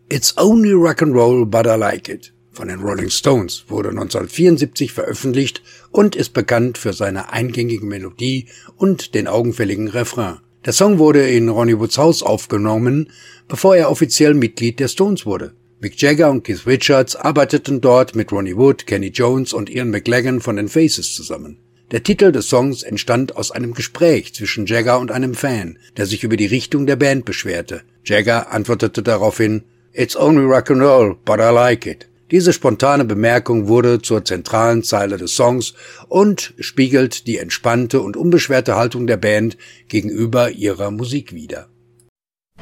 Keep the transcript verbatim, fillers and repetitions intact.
It's Only Rock'n'Roll But I Like It von den Rolling Stones wurde neunzehnhundertvierundsiebzig veröffentlicht und ist bekannt für seine eingängige Melodie und den augenfälligen Refrain. Der Song wurde in Ronnie Woods Haus aufgenommen, bevor er offiziell Mitglied der Stones wurde. Mick Jagger und Keith Richards arbeiteten dort mit Ronnie Wood, Kenny Jones und Ian McLagan von den Faces zusammen. Der Titel des Songs entstand aus einem Gespräch zwischen Jagger und einem Fan, der sich über die Richtung der Band beschwerte. Jagger antwortete daraufhin, "It's only rock'n'roll, but I like it." Diese spontane Bemerkung wurde zur zentralen Zeile des Songs und spiegelt die entspannte und unbeschwerte Haltung der Band gegenüber ihrer Musik wider.